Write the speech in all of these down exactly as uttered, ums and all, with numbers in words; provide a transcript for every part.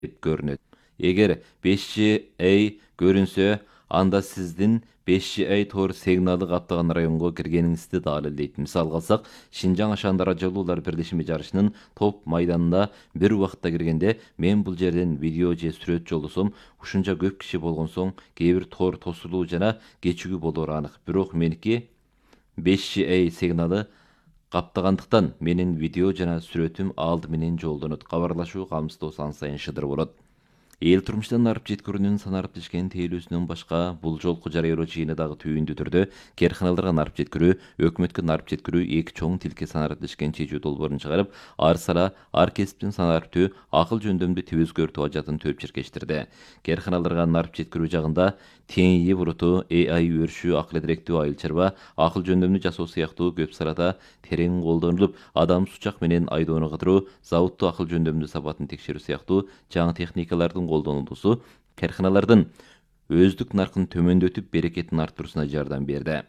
көрүнөт. Эгер беш джи A көрүнсө, анда сиздин беш джи A тор сигналы каптаган районго киргениңизди далилдейт. Мисалга алсак, Шинжаң Ашандара Жолуулар Бирлешме жарышынын топ майданына бир убакытта киргенде, мен бул жерден видео же сүрөт жолдосом, ушунча көп киши болгон соң кээ бир тор тосулуу жана кечигүү болору анык. Бирок меники беш джи A сигналы каптагандыктан менин видео жана сүрөтүм алды менен жолдонот. Кабарлашуу камсыздоо сан сайын шыдыр болот. Эл турмуштан арып жеткирүүнүн санарып тишкен тейлөөсүнөн башка бул жолку жарыялоо жыйыны дагы түйүндүү түрдө керканаларга нарып жеткирүү, өкмөткө нарып жеткирүү эки чоң тилке санарып тишкен чечүү долбоорун чыгарып, ар сала ар кесиптин санарыптуу акыл жөндөмдүү тип өзгөртүү ажатын төп чиркештирди. Керканаларга нарып жеткирүү жагында теңии буруту, A I өрүшү, акыл директүү айыл чарба, акыл жөндөмдүү жасоо сыяктуу көп салада терең колдонулуп, адам сучак менен айдоону кыдыруу, заводтуу акыл жөндөмдүү сапатын текшерүү сыяктуу жаңы техникалардын колдонулуусу керканалардын өздүк наркын төмөндөтүп, берекетин арттыруусуна жардам берди.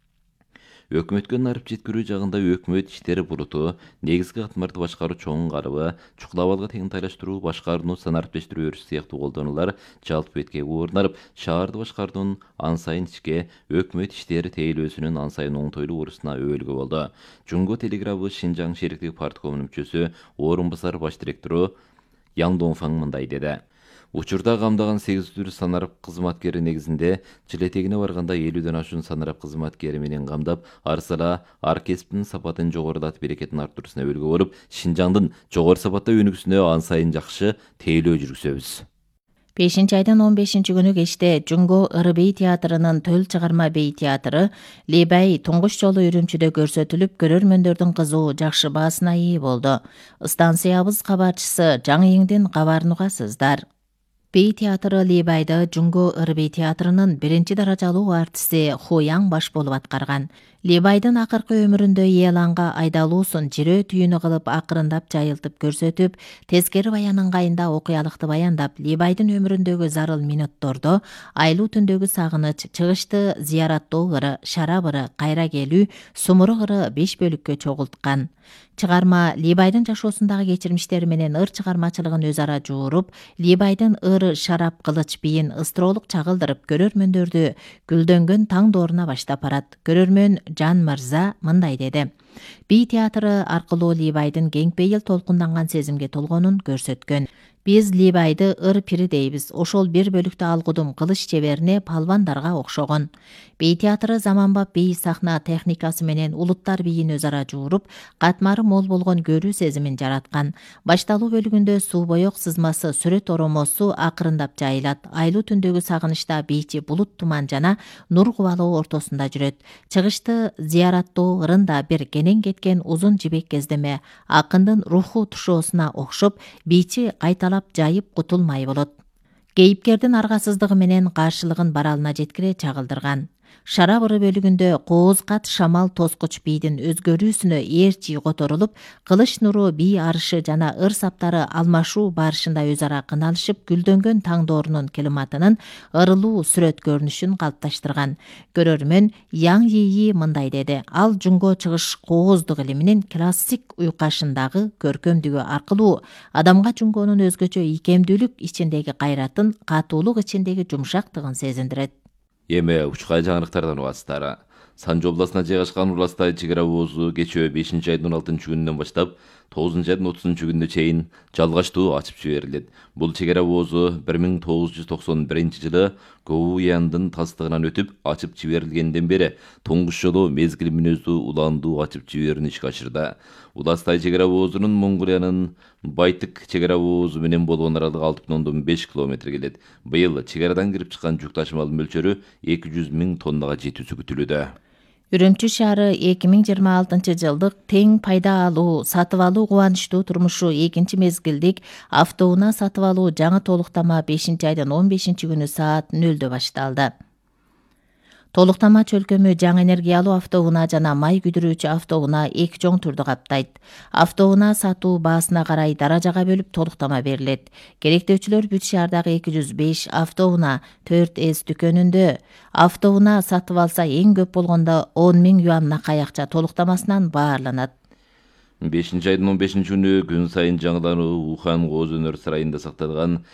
Өкмөткө нарып жеткирүү жагында өкмөт иштери буруту, негизги катмарды башкаруу чоң карыбы, чукулап алга тең тайлаштыруу, башкарууну санариптештирүү өрүш сыяктуу колдонулар жалпы бетке орнарып, шаарды башкаруунун ан сайын ичке, өкмөт иштери тейлөөсүнүн ан сайын оңтойлуу урусуна өбөлгө болду. Жунго телеграфы Шинжаң шериктик парткомунун мүчөсү, орун басар баш директору Яң Донфаң мындай деди. Учурда камдаган сегиз түр санарып кызматкери негизинде жыл этегине барганда элүүдөн ашуун санарып кызматкери менен камдап, ар сала ар кесиптин сапатын жогорулатып, берекетин арттыруусуна өбөлгө болуп, Шинжаңдын жогору сапатта өнүгүүсүнө ан сайын жакшы тейлөө жүргүзөбүз. бешинчи айдын он бешинчи күнү кечте Жунго Ыры бей театрынын төл чыгарма бей театры Лебай туңгуч жолу Үрүмчүдө көрсөтүлүп, көрөрмөндөрдүн кызуу жакшы баасына ээ болду. Станциябыз кабарчысы Жаңыйыңдин кабарын угасыздар. Бей театры Лебайды Жунго Ыры бей театрынын биринчи даражалуу артисти Хуяң баш болуп аткарган. Лебайдын акыркы өмүрүндө Еланга айдалуусун жирөө түйүнү кылып акырындап жайылтып көрсөтүп, тескери баян ыңгайында окуялыкты баяндап, Лебайдын өмүрүндөгү зарыл минуттордо айлуу түндөгү сагыныч, чыгышты зыяраттоо ыры, шарап ыры, кайра келүү, сумурук ыры беш бөлүккө чогулткан. Чыгарма Лебайдын жашоосундагы кечирмиштери менен ыр чыгармачылыгын өз ара жууруп, Лебайдын ыры, шарап, кылыч биин ыстыролук чагылдырып, көрөрмөндөрдү гүлдөнгөн таң дооруна баштап барат. Көрөрмөн Жан Мырза мындай деди. Бей театры аркылуу Лебайдын кең пейил толкунданган сезимге толгонун көрсөткөн. Биз Лебайды ыр пири дейбиз. Ошол бир бөлүктө алгудум кылыч чеберине палвандарга окшогон. Бей театры заманбап бей сахна техникасы менен улуттар бийин өз ара жууруп, катмары мол болгон көрүү сезимин жараткан. Башталуу бөлүгүндө суу боек сызмасы, сүрөт оромосу акырындап жайылат. Айлуу түндөгү сагынычта бийчи булут туман жана нур кубалоо ортосунда жүрөт. Чыгышты зыяраттоо ырында бир кенен кеткен узун жибек кездеме акындын руху тушоосуна окшоп, бийчи кайталап жайып кутулмай болот. Кейипкердин аргасыздыгы менен каршылыгын баралына жеткире чагылдырган. Шарап ыры бөлүгүндө кооз-кат шамал тоскуч бийдин өзгөрүүсүнө ээрчи которулуп, кылыч нуру бий арышы жана ыр саптары алмашуу барышында өз ара кыналышып, гүлдөнгөн таң доорунун климатынын ырылуу сүрөт көрүнүшүн калыпташтырган. Көрөрмөн Яң Йийи мындай деди. Ал жунго чыгыш кооздук илиминин классик уйкашындагы көркөмдүгү аркылуу адамга жунгонун өзгөчө ийкемдүүлүк ичиндеги кайратын, катуулук ичиндеги жумшактыгын сезиндирет. Эме учкай жаңылыктардан угасыздар. Санжы областына жайгашкан Урластай чек ара оозу кечээ бешинчи айдын он алтынчы күнүнөн баштап тогузунчу айдын отузунчу күнүнө чейин жалгачтуу ачып жиберилет. Бул чек ара оозу бир миң тогуз жүз токсон биринчи жылы Гоуяндын тастыгынан өтүп ачып жиберилгенден бери туңгуч жолу мезгил мүнөздүү уландуу ачып жиберүүнү ишке ашырды. Уластай чек ара оозунун Монголиянын Байтык чек ара оозу менен болгон аралыгы алты бүтүн ондон беш километр келет. Быйыл чек арадан кирип чыккан жүк ташымалынын мөлчөрү эки жүз миң тоннага жетүүсү күтүлүүдө. Үрүмчү шаары эки миң жыйырма алтынчы жылдык тең пайда алуу, сатып алуу кубанычтуу турмушу экинчи мезгилдик автоунаа сатып алуу жаңы толуктама бешинчи айдын он бешинчи күнү саат нөлдө башталды. Толуктама чөлкөмү жаңы энергиялуу автоунаа жана май күйдүрүүчү автоунаа эки чоң түрдү каптайт. Автоунаа сатуу баасына карай даражага бөлүп толуктама берилет. Керектөөчүлөр бүт шаардагы эки жүз беш автоунаа төрт эс дүкөнүндө автоунаа сатып алса эң көп болгондо он миң юан накай акча толуктамасынан баарланат. бешинчи айдын он бешинчи күнү күн сайын жаңылануу Ухан Кооз өнөр сарайында сакталган